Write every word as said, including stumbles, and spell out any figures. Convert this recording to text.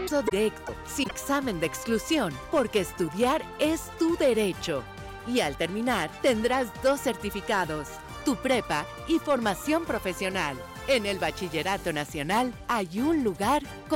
Directo, sin examen de exclusión, porque estudiar es tu derecho. Y al terminar, tendrás dos certificados, tu prepa y formación profesional. En el Bachillerato Nacional hay un lugar con